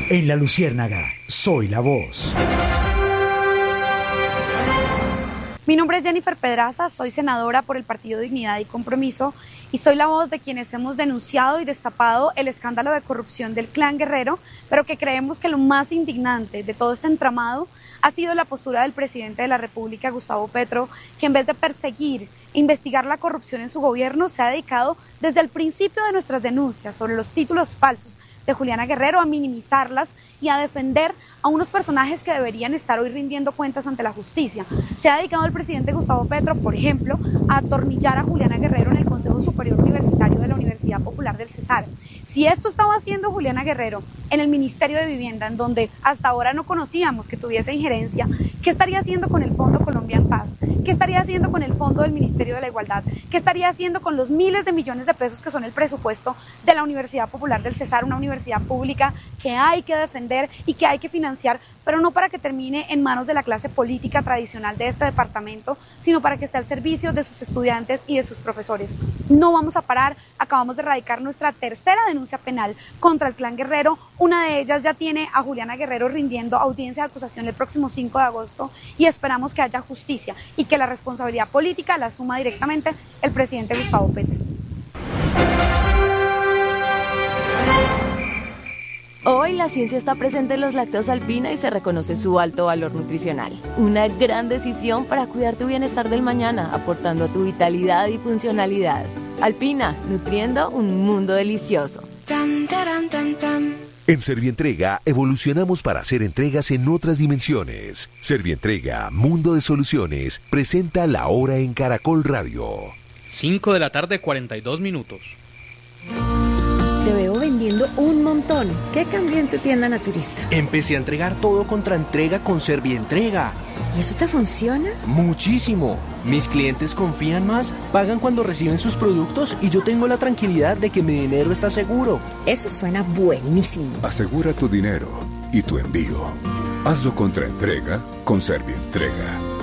En La Luciérnaga, soy la voz. Mi nombre es Jennifer Pedraza, soy senadora por el Partido Dignidad y Compromiso y soy la voz de quienes hemos denunciado y destapado el escándalo de corrupción del Clan Guerrero, pero que creemos que lo más indignante de todo este entramado ha sido la postura del presidente de la República, Gustavo Petro, que en vez de perseguir e investigar la corrupción en su gobierno, se ha dedicado desde el principio de nuestras denuncias sobre los títulos falsos de Juliana Guerrero a minimizarlas y a defender a unos personajes que deberían estar hoy rindiendo cuentas ante la justicia. Se ha dedicado el presidente Gustavo Petro, por ejemplo, a atornillar a Juliana Guerrero en el Consejo Superior Universitario de la Universidad Popular del Cesar. Si esto estaba haciendo Juliana Guerrero en el Ministerio de Vivienda, en donde hasta ahora no conocíamos que tuviese injerencia, ¿qué estaría haciendo con el Fondo Colombia en Paz? ¿Qué estaría haciendo con el Fondo del Ministerio de la Igualdad? ¿Qué estaría haciendo con los miles de millones de pesos que son el presupuesto de la Universidad Popular del Cesar, una universidad pública que hay que defender y que hay que financiar, pero no para que termine en manos de la clase política tradicional de este departamento, sino para que esté al servicio de sus estudiantes y de sus profesores? No vamos a parar, acabamos de erradicar nuestra tercera denuncia penal contra el Clan Guerrero. Una de ellas ya tiene a Juliana Guerrero rindiendo audiencia de acusación el próximo 5 de agosto y esperamos que haya justicia y que la responsabilidad política la asuma directamente el presidente Gustavo Petro. Hoy la ciencia está presente en los lácteos Alpina y se reconoce su alto valor nutricional. Una gran decisión para cuidar tu bienestar del mañana, aportando a tu vitalidad y funcionalidad. Alpina, nutriendo un mundo delicioso. En Servientrega evolucionamos para hacer entregas en otras dimensiones. Servientrega, Mundo de Soluciones, presenta La Hora en Caracol Radio. 5 de la tarde, 42 minutos. Te veo vendiendo un montón. ¿Qué cambió en tu tienda naturista? Empecé a entregar todo contra entrega con Servientrega. ¿Y eso te funciona? Muchísimo. Mis clientes confían más, pagan cuando reciben sus productos y yo tengo la tranquilidad de que mi dinero está seguro. Eso suena buenísimo. Asegura tu dinero y tu envío. Hazlo contra entrega con Servientrega.